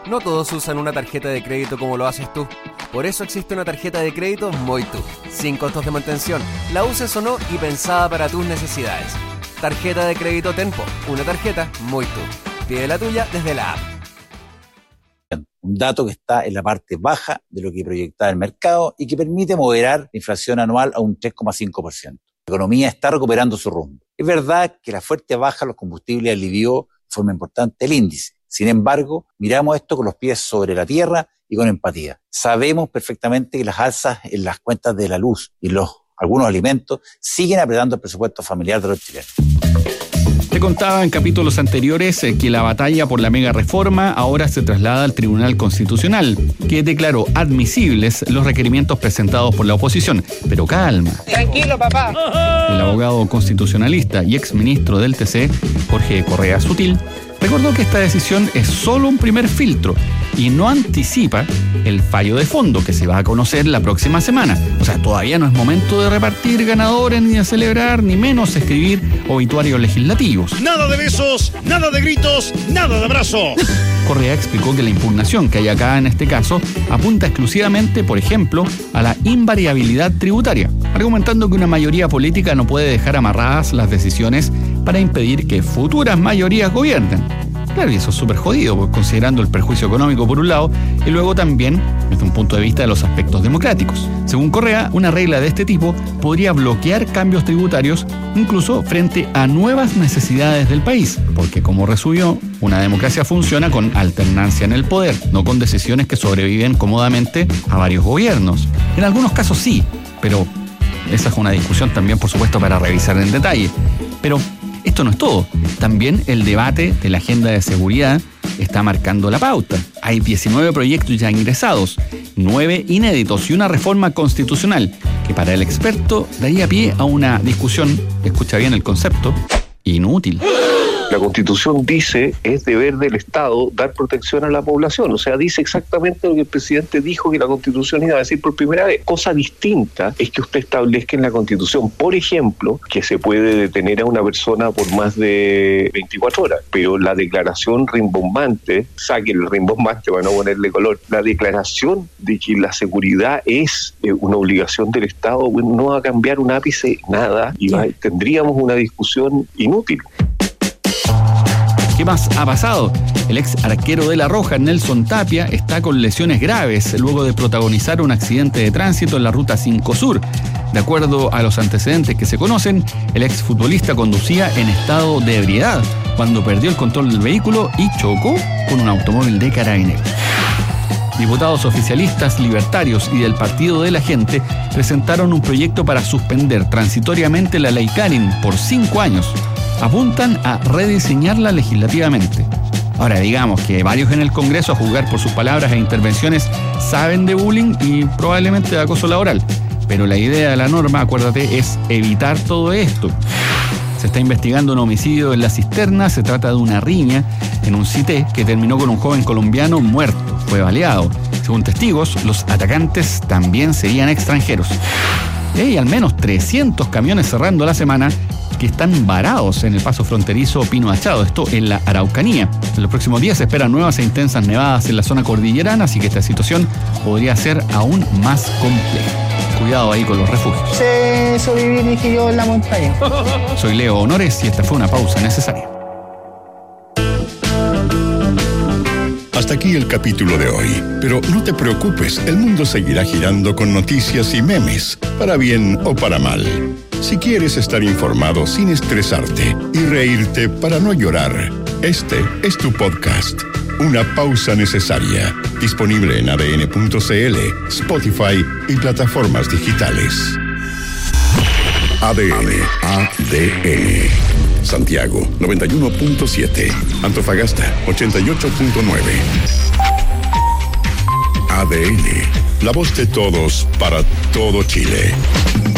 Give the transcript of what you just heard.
No todos usan una tarjeta de crédito como lo haces tú. Por eso existe una tarjeta de crédito Moitu, sin costos de mantención, la uses o no y pensada para tus necesidades. Tarjeta de crédito Tenpo, una tarjeta Moitu. Pide la tuya desde la app. Un dato que está en la parte baja de lo que proyectaba el mercado y que permite moderar la inflación anual a un 3,5%. La economía está recuperando su rumbo. Es verdad que la fuerte baja de los combustibles alivió de forma importante el índice. Sin embargo, miramos esto con los pies sobre la tierra y con empatía. Sabemos perfectamente que las alzas en las cuentas de la luz y algunos alimentos siguen apretando el presupuesto familiar de los chilenos. Te contaba en capítulos anteriores que la batalla por la mega reforma ahora se traslada al Tribunal Constitucional, que declaró admisibles los requerimientos presentados por la oposición. Pero calma. Tranquilo, papá. El abogado constitucionalista y exministro del TC, Jorge Correa Sutil, recordó que esta decisión es solo un primer filtro y no anticipa el fallo de fondo que se va a conocer la próxima semana. O sea, todavía no es momento de repartir ganadores, ni de celebrar, ni menos escribir obituarios legislativos. Nada de besos, nada de gritos, nada de abrazos. Correa explicó que la impugnación que hay acá en este caso apunta exclusivamente, por ejemplo, a la invariabilidad tributaria, argumentando que una mayoría política no puede dejar amarradas las decisiones para impedir que futuras mayorías gobiernen. Claro, y eso es súper jodido, considerando el perjuicio económico por un lado, y luego también desde un punto de vista de los aspectos democráticos. Según Correa, una regla de este tipo podría bloquear cambios tributarios, incluso frente a nuevas necesidades del país, porque como resumió, una democracia funciona con alternancia en el poder, no con decisiones que sobreviven cómodamente a varios gobiernos. En algunos casos sí, pero esa es una discusión también, por supuesto, para revisar en detalle. Pero esto no es todo. También el debate de la agenda de seguridad está marcando la pauta. Hay 19 proyectos ya ingresados, 9 inéditos y una reforma constitucional que para el experto daría pie a una discusión, escucha bien el concepto, inútil. La Constitución dice, es deber del Estado dar protección a la población. O sea, dice exactamente lo que el presidente dijo que la Constitución iba a decir por primera vez. Cosa distinta es que usted establezca en la Constitución, por ejemplo, que se puede detener a una persona por más de 24 horas. Pero la declaración rimbombante, saquen el rimbombante para no ponerle color, la declaración de que la seguridad es una obligación del Estado, bueno, no va a cambiar un ápice nada y tendríamos una discusión inútil. ¿Qué más ha pasado? El ex arquero de La Roja, Nelson Tapia, está con lesiones graves luego de protagonizar un accidente de tránsito en la Ruta 5 Sur. De acuerdo a los antecedentes que se conocen, el exfutbolista conducía en estado de ebriedad cuando perdió el control del vehículo y chocó con un automóvil de carabineros. Diputados oficialistas, libertarios y del Partido de la Gente presentaron un proyecto para suspender transitoriamente la ley Karin por 5 años. Apuntan a rediseñarla legislativamente. Ahora, digamos que varios en el Congreso, a juzgar por sus palabras e intervenciones, saben de bullying y probablemente de acoso laboral. Pero la idea de la norma, acuérdate, es evitar todo esto. Se está investigando un homicidio en La Cisterna. Se trata de una riña en un CITE que terminó con un joven colombiano muerto. Fue baleado. Según testigos, los atacantes también serían extranjeros. Y hay al menos 300 camiones cerrando la semana que están varados en el paso fronterizo Pino Achado, esto en la Araucanía. En los próximos días se esperan nuevas e intensas nevadas en la zona cordillerana, así que esta situación podría ser aún más compleja. Cuidado ahí con los refugios. Sé sobrevivir, dije yo, en la montaña. Soy Leo Honores y esta fue una pausa necesaria. Hasta aquí el capítulo de hoy. Pero no te preocupes, el mundo seguirá girando con noticias y memes, para bien o para mal. Si quieres estar informado sin estresarte y reírte para no llorar, este es tu podcast. Una pausa necesaria. Disponible en adn.cl, Spotify y plataformas digitales. ADN. Santiago 91.7. Antofagasta 88.9. ADN. La voz de todos para todo Chile.